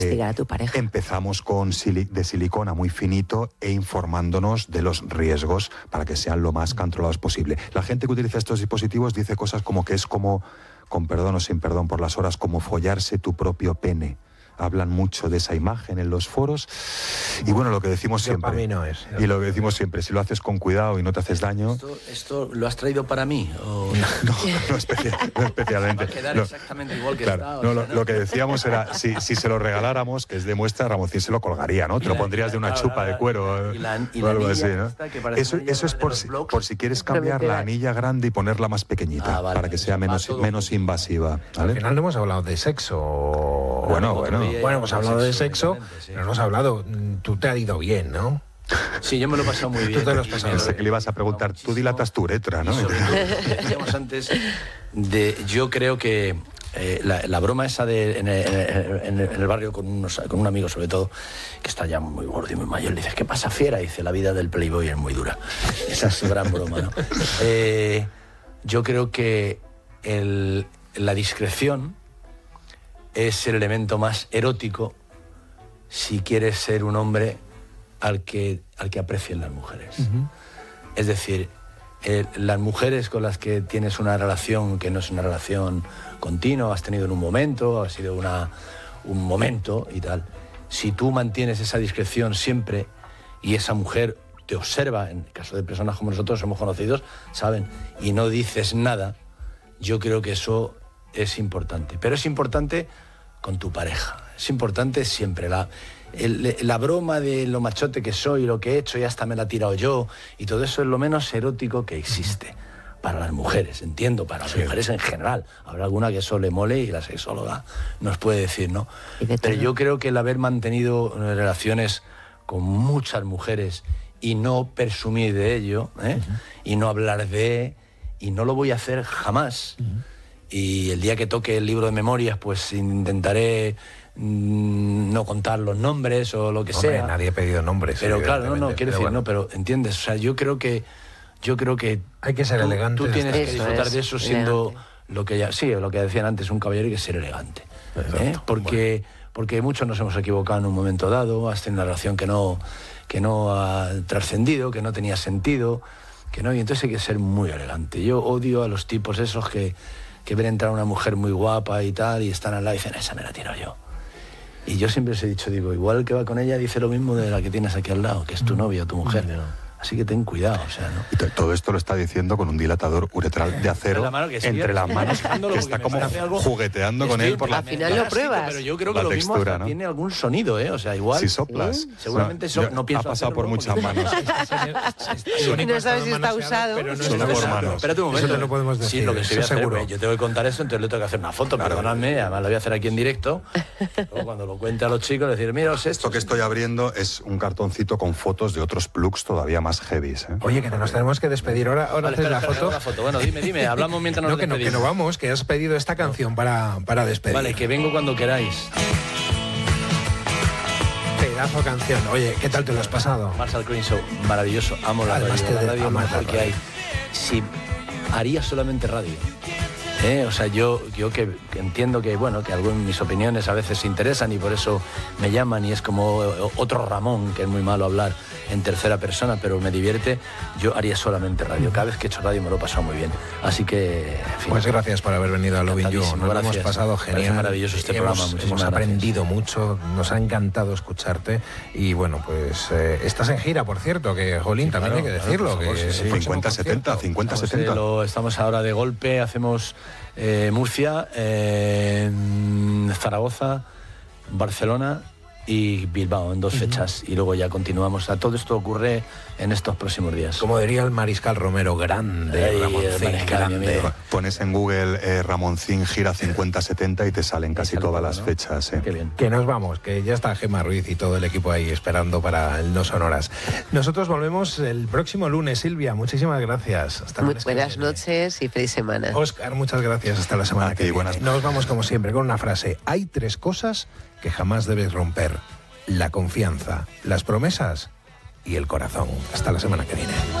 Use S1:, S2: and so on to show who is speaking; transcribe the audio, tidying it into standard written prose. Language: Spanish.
S1: Investigar a tu pareja.
S2: Empezamos con de silicona muy finito e informándonos de los riesgos para que sean lo más controlados posible. La gente que utiliza estos dispositivos dice cosas como que es como, con perdón o sin perdón por las horas, como follarse tu propio pene. Hablan mucho de esa imagen en los foros y bueno, lo que decimos siempre,
S3: para mí no es.
S2: y lo que decimos siempre, si lo haces con cuidado y no te haces daño...
S4: ¿Esto lo has traído para mí? ¿O?
S2: No especialmente.
S4: Va a quedar exactamente igual que
S2: claro,
S4: está.
S2: no, lo que decíamos era, si se lo regaláramos, que es de muestra, Ramoncín se lo colgaría, ¿no? Te lo pondrías de una chupa de cuero o algo así, ¿no? Eso es por si quieres cambiar la anilla grande y ponerla más pequeñita, para que sea menos invasiva, ¿vale?
S3: Al final no hemos hablado de sexo.
S2: Bueno,
S3: hemos hablado de sexo, pero no hemos hablado... Tú te ha ido bien, ¿no?
S4: Sí, yo me lo he pasado muy bien.
S3: Tú te lo has pasado
S2: bien. Sé que le ibas a preguntar, tú dilatas tu uretra, ¿no?
S4: Lo que decíamos antes, yo creo que la broma esa en el barrio con un amigo, sobre todo, que está ya muy gordo y muy mayor, le dices, ¿qué pasa, fiera? Y dice, la vida del playboy es muy dura. Esa es su gran broma, ¿no? Yo creo que la discreción es el elemento más erótico si quieres ser un hombre al que aprecien las mujeres. Uh-huh. Es decir, las mujeres con las que tienes una relación que no es una relación continua, has tenido en un momento, ha sido un momento y tal, si tú mantienes esa discreción siempre y esa mujer te observa, en el caso de personas como nosotros somos conocidos, saben, y no dices nada, yo creo que eso es importante. Pero es importante con tu pareja, es importante siempre. La broma de lo machote que soy, lo que he hecho y hasta me la he tirado yo, y todo eso es lo menos erótico que existe. Para las mujeres, entiendo, para las mujeres en general. Habrá alguna que eso le mole y la sexóloga nos puede decir, ¿no? Pero yo creo que el haber mantenido relaciones con muchas mujeres y no presumir de ello, y no hablar y no lo voy a hacer jamás. Y el día que toque el libro de memorias, pues intentaré no contar los nombres o lo que sea.
S3: Nadie ha pedido nombres.
S4: Pero claro, quiero decir, bueno. Pero entiendes, o sea, yo creo que
S3: hay que ser elegante.
S4: Tú tienes que disfrutar de eso siendo lo que lo que decían antes, un caballero, y que ser elegante. Porque muchos nos hemos equivocado en un momento dado, has tenido una relación que no ha trascendido, que no tenía sentido, y entonces hay que ser muy elegante. Yo odio a los tipos esos que ven entrar una mujer muy guapa y tal, y están al lado y dicen, esa me la tiro yo. Y yo siempre os he dicho, igual el que va con ella dice lo mismo de la que tienes aquí al lado, que es tu novia o tu mujer. Así que ten cuidado, o sea, ¿no?
S2: Y todo esto lo está diciendo con un dilatador uretral de acero entre las manos, que está como jugueteando con él por la...
S1: Al final lo pruebas.
S4: Pero yo creo que lo mismo hasta tiene algún sonido, o sea, igual...
S2: Si soplas.
S4: Seguramente no pienso
S2: ha pasado por muchas manos.
S1: No sabes si está usado.
S2: Solo por manos.
S4: Espérate un momento.
S3: Eso no lo podemos decir.
S4: Sí, lo que se voy a hacer, yo tengo que contar esto, entonces le tengo que hacer una foto, perdonadme, además lo voy a hacer aquí en directo. Luego cuando lo cuente a los chicos, decir, mira,
S2: esto que estoy abriendo es un cartoncito con fotos de otros plugs todavía más heavies,
S3: Oye, que nos tenemos que despedir. Ahora
S4: vale,
S3: haces la
S4: foto. Bueno, dime, hablamos mientras nos despedimos.
S3: Que no vamos, que has pedido esta canción para despedir.
S4: Vale, que vengo cuando queráis.
S3: Pedazo canción. Oye, ¿qué tal te lo has pasado?
S4: Marshall Green Show, maravilloso. Amo la radio mejor que hay. Si haría solamente radio. O sea, yo que entiendo que mis opiniones a veces se interesan y por eso me llaman y es como otro Ramón, que es muy malo hablar en tercera persona, pero me divierte. Yo haría solamente radio. Cada vez que he hecho radio me lo he pasado muy bien. Así que, en fin.
S3: Pues gracias por haber venido a Lovin' You. Nos lo hemos pasado genial.
S4: Es maravilloso este programa.
S3: Hemos aprendido mucho, nos ha encantado escucharte y bueno, pues estás en gira, por cierto, que Jolín, también hay que decirlo.
S2: Que 50-70.
S4: Estamos ahora de golpe, hacemos Murcia, Zaragoza, Barcelona y Bilbao en 2 fechas y luego ya continuamos. Todo esto ocurre en estos próximos días.
S3: Como diría el Mariscal Romero, grande, Ramoncín, grande.
S2: Pones en Google Ramoncín gira 50-70 y te salen casi todas las fechas.
S4: Qué bien.
S3: Que nos vamos, que ya está Gemma Ruiz y todo el equipo ahí esperando para el No Sonoras. Nosotros volvemos el próximo lunes. Silvia, muchísimas gracias.
S1: Hasta muy buenas noches y feliz semana.
S3: Óscar, muchas gracias. Hasta la semana que viene. Nos vamos como siempre con una frase. Hay 3 cosas que jamás debes romper: la confianza, las promesas y el corazón. Hasta la semana que viene.